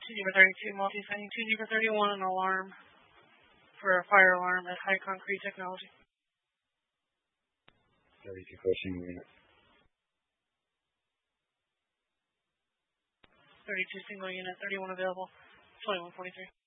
2-32 multi-sending 2-31 an alarm for a fire alarm at High Concrete Technology. 32 questioning unit. 32 single unit, 31 available, 2143.